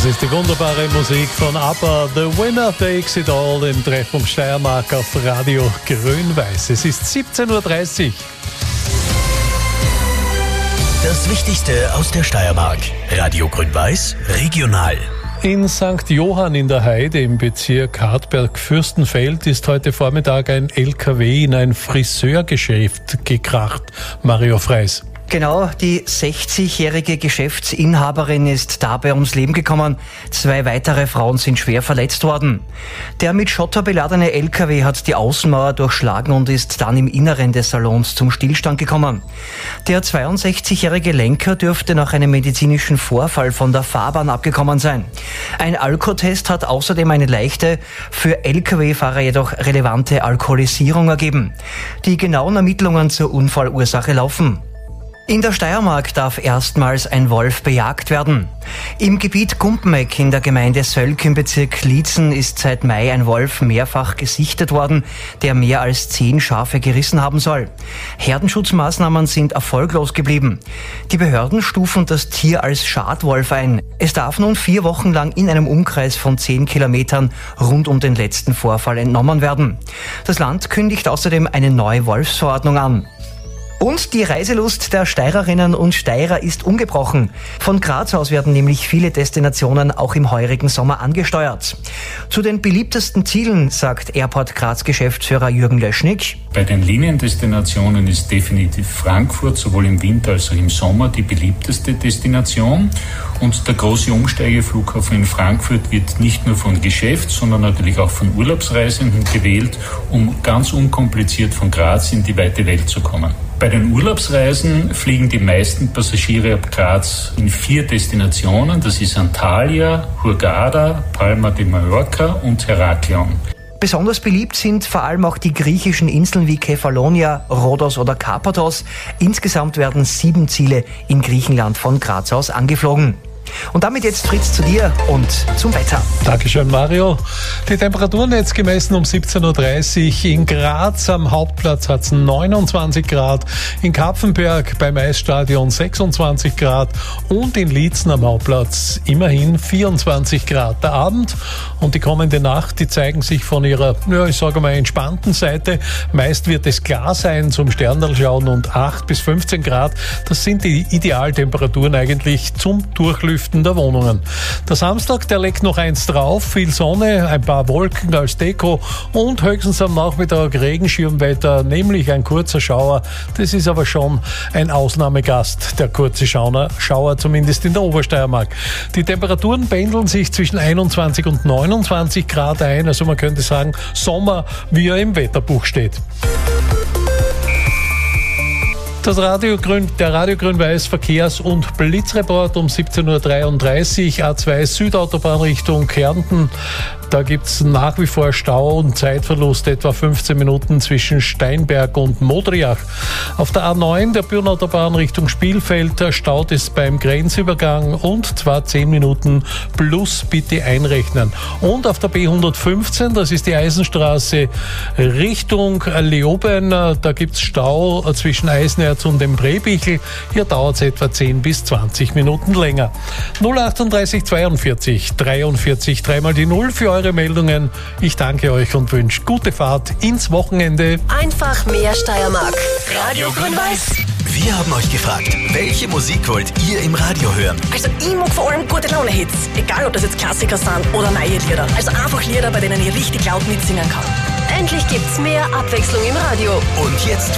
Das ist die wunderbare Musik von ABBA, The Winner Takes It All im Treffpunkt Steiermark auf Radio Grün-Weiß. Es ist 17.30 Uhr. Das Wichtigste aus der Steiermark. Radio Grün-Weiß, regional. In St. Johann in der Heide im Bezirk Hartberg-Fürstenfeld ist heute Vormittag ein LKW in ein Friseurgeschäft gekracht. Mario Freis. Genau, die 60-jährige Geschäftsinhaberin ist dabei ums Leben gekommen. 2 weitere Frauen sind schwer verletzt worden. Der mit Schotter beladene LKW hat die Außenmauer durchschlagen und ist dann im Inneren des Salons zum Stillstand gekommen. Der 62-jährige Lenker dürfte nach einem medizinischen Vorfall von der Fahrbahn abgekommen sein. Ein Alkotest hat außerdem eine leichte, für LKW-Fahrer jedoch relevante Alkoholisierung ergeben. Die genauen Ermittlungen zur Unfallursache laufen. In der Steiermark darf erstmals ein Wolf bejagt werden. Im Gebiet Gumpeneck in der Gemeinde Sölk im Bezirk Liezen ist seit Mai ein Wolf mehrfach gesichtet worden, der mehr als 10 Schafe gerissen haben soll. Herdenschutzmaßnahmen sind erfolglos geblieben. Die Behörden stufen das Tier als Schadwolf ein. Es darf nun 4 Wochen lang in einem Umkreis von 10 Kilometern rund um den letzten Vorfall entnommen werden. Das Land kündigt außerdem eine neue Wolfsverordnung an. Und die Reiselust der Steirerinnen und Steirer ist ungebrochen. Von Graz aus werden nämlich viele Destinationen auch im heurigen Sommer angesteuert. Zu den beliebtesten Zielen sagt Airport Graz Geschäftsführer Jürgen Löschnig: Bei den Liniendestinationen ist definitiv Frankfurt sowohl im Winter als auch im Sommer die beliebteste Destination. Und der große Umsteigeflughafen in Frankfurt wird nicht nur von Geschäfts-, sondern natürlich auch von Urlaubsreisenden gewählt, um ganz unkompliziert von Graz in die weite Welt zu kommen. Bei den Urlaubsreisen fliegen die meisten Passagiere ab Graz in 4 Destinationen. Das ist Antalya, Hurghada, Palma de Mallorca und Heraklion. Besonders beliebt sind vor allem auch die griechischen Inseln wie Kefalonia, Rhodos oder Karpathos. Insgesamt werden 7 Ziele in Griechenland von Graz aus angeflogen. Und damit jetzt Fritz zu dir und zum Wetter. Dankeschön, Mario. Die Temperaturen jetzt gemessen um 17.30 Uhr. In Graz am Hauptplatz hat es 29 Grad, in Kapfenberg beim Eisstadion 26 Grad und in Liezen am Hauptplatz immerhin 24 Grad. Der Abend und die kommende Nacht, die zeigen sich von ihrer, ich sage mal, entspannten Seite. Meist wird es klar sein zum Sternerl schauen und 8 bis 15 Grad. Das sind die Idealtemperaturen eigentlich zum Durchlüften der Wohnungen. Der Samstag, der legt noch eins drauf, viel Sonne, ein paar Wolken als Deko und höchstens am Nachmittag Regenschirmwetter, nämlich ein kurzer Schauer. Das ist aber schon ein Ausnahmegast, der kurze Schauer, zumindest in der Obersteiermark. Die Temperaturen pendeln sich zwischen 21 und 29 Grad ein, also man könnte sagen Sommer, wie er im Wetterbuch steht. Der Radio Grün-Weiß Verkehrs- und Blitzreport um 17.33 Uhr, A2 Südautobahn Richtung Kärnten. Da gibt's nach wie vor Stau und Zeitverlust, etwa 15 Minuten zwischen Steinberg und Modriach. Auf der A9 der Bühnenautobahn Richtung Spielfeld staut es beim Grenzübergang und zwar 10 Minuten plus bitte einrechnen. Und auf der B115, das ist die Eisenstraße Richtung Leoben, da gibt's Stau zwischen Eisenerz und dem Brebichel. Hier dauert es etwa 10 bis 20 Minuten länger. 038 42 43 3 die 0 für eure Meldungen. Ich danke euch und wünsche gute Fahrt ins Wochenende. Einfach mehr Steiermark. Radio Grün-Weiß. Wir haben euch gefragt, welche Musik wollt ihr im Radio hören? Also ich mag vor allem gute Laune-Hits. Egal, ob das jetzt Klassiker sind oder neue Lieder. Also einfach Lieder, bei denen ich richtig laut mitsingen kann. Endlich gibt's mehr Abwechslung im Radio. Und jetzt